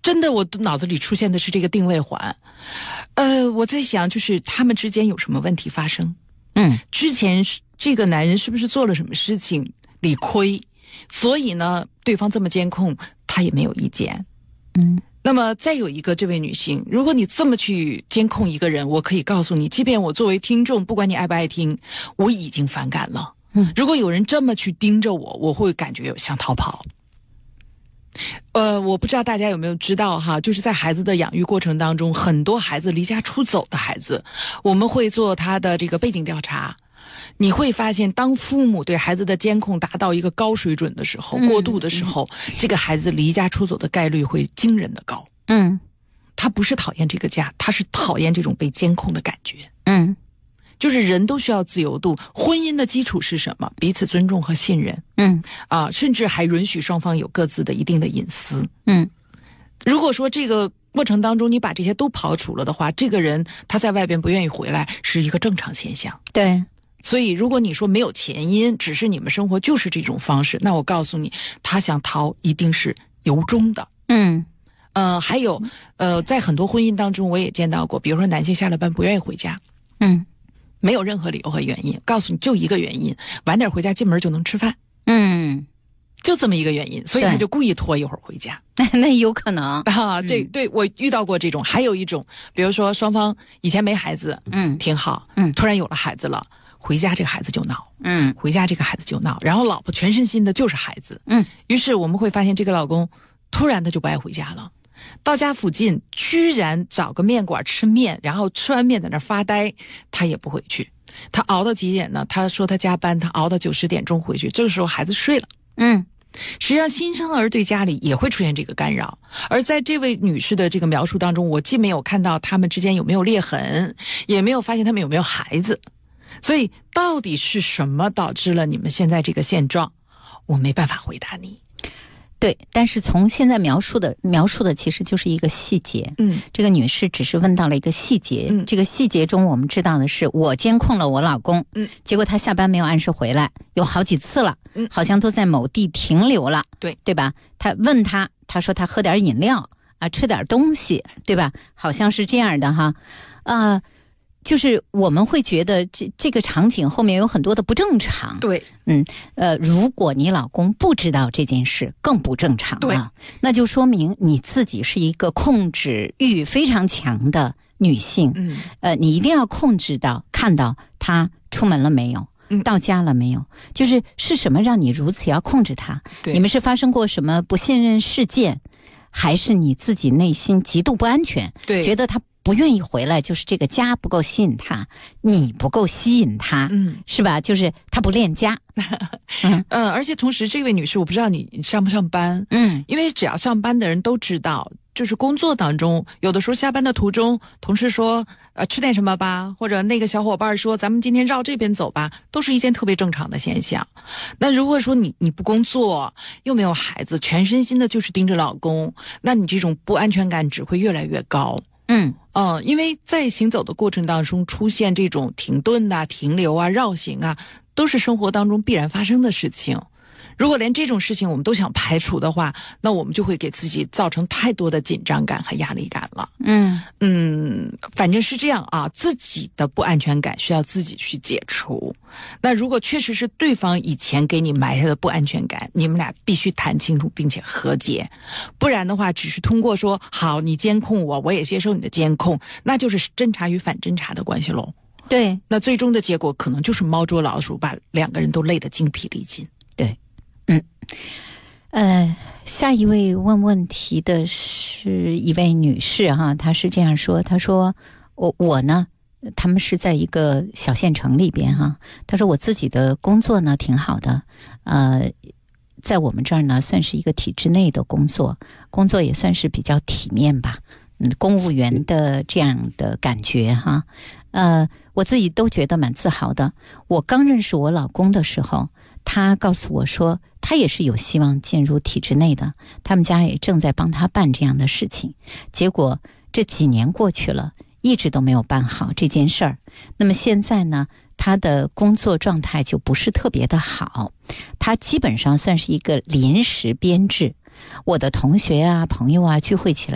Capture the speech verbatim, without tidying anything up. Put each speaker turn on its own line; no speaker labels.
真的，我脑子里出现的是这个定位环。呃，我在想，就是他们之间有什么问题发生？
嗯，
之前这个男人是不是做了什么事情理亏，所以呢，对方这么监控，他也没有意见。
嗯。
那么再有一个，这位女性，如果你这么去监控一个人，我可以告诉你，即便我作为听众，不管你爱不爱听，我已经反感了。
嗯，
如果有人这么去盯着我，我会感觉想逃跑。呃，我不知道大家有没有知道哈，就是在孩子的养育过程当中，很多孩子离家出走的孩子，我们会做他的这个背景调查。你会发现，当父母对孩子的监控达到一个高水准的时候，
嗯、
过度的时候，这个孩子离家出走的概率会惊人的高。
嗯，
他不是讨厌这个家，他是讨厌这种被监控的感觉。
嗯，
就是人都需要自由度，婚姻的基础是什么？彼此尊重和信任。
嗯，
啊，甚至还允许双方有各自的一定的隐私。
嗯，
如果说这个过程当中你把这些都刨除了的话，这个人他在外边不愿意回来是一个正常现象。
对。
所以如果你说没有前因，只是你们生活就是这种方式，那我告诉你，他想逃一定是由衷的。
嗯，
呃，还有呃，在很多婚姻当中我也见到过，比如说男性下了班不愿意回家，
嗯，
没有任何理由和原因，告诉你就一个原因，晚点回家进门就能吃饭。
嗯，
就这么一个原因，所以他就故意拖一会儿回家。
那有可能
啊，这对我遇到过这种。还有一种，比如说双方以前没孩子，
嗯，
挺好，
嗯，
突然有了孩子了，回家这个孩子就闹，
嗯，
回家这个孩子就闹，然后老婆全身心的就是孩子，
嗯，
于是我们会发现这个老公突然的就不爱回家了。到家附近居然找个面馆吃面，然后吃完面在那发呆，他也不回去。他熬到几点呢？他说他加班，他熬到九十点钟回去，这个时候孩子睡了。
嗯，
实际上新生儿对家里也会出现这个干扰。而在这位女士的这个描述当中，我既没有看到他们之间有没有裂痕，也没有发现他们有没有孩子。所以到底是什么导致了你们现在这个现状，我没办法回答你。
对，但是从现在描述的描述的其实就是一个细节。
嗯，
这个女士只是问到了一个细节。
嗯，
这个细节中我们知道的是，我监控了我老公。
嗯，
结果他下班没有按时回来，有好几次了。
嗯，
好像都在某地停留了。
对，
对吧？他问他，他说他喝点饮料啊，吃点东西，对吧？好像是这样的哈。呃。就是我们会觉得这这个场景后面有很多的不正常。
对，
嗯，呃，如果你老公不知道这件事，更不正常了。
对，
那就说明你自己是一个控制欲非常强的女性。
嗯，
呃，你一定要控制到看到他出门了没有，
嗯，
到家了没有，就是是什么让你如此要控制他？
对，
你们是发生过什么不信任事件，还是你自己内心极度不安全？
对，
觉得他不愿意回来，就是这个家不够吸引他，你不够吸引他，
嗯，
是吧？就是他不恋家。嗯
嗯，而且同时，这位女士，我不知道你上不上班，
嗯，
因为只要上班的人都知道，就是工作当中，有的时候下班的途中，同事说，呃，吃点什么吧，或者那个小伙伴说，咱们今天绕这边走吧，都是一件特别正常的现象。那如果说你你不工作，又没有孩子，全身心的就是盯着老公，那你这种不安全感只会越来越高。
嗯
嗯，因为在行走的过程当中出现这种停顿啊、停留啊、绕行啊，都是生活当中必然发生的事情。如果连这种事情我们都想排除的话，那我们就会给自己造成太多的紧张感和压力感了。
嗯
嗯，反正是这样啊，自己的不安全感需要自己去解除。那如果确实是对方以前给你埋下的不安全感，你们俩必须谈清楚并且和解，不然的话只是通过说好你监控我，我也接受你的监控，那就是侦查与反侦查的关系喽。
对，
那最终的结果可能就是猫捉老鼠，把两个人都累得精疲力尽。
对，嗯，呃，下一位问问题的是一位女士哈，她是这样说，她说我我呢，他们是在一个小县城里边哈，她说我自己的工作呢挺好的，呃，在我们这儿呢算是一个体制内的工作，工作也算是比较体面吧，嗯，公务员的这样的感觉哈，呃，我自己都觉得蛮自豪的。我刚认识我老公的时候，他告诉我说他也是有希望进入体制内的，他们家也正在帮他办这样的事情，结果这几年过去了，一直都没有办好这件事儿。那么现在呢，他的工作状态就不是特别的好，他基本上算是一个临时编制。我的同学啊朋友啊聚会起来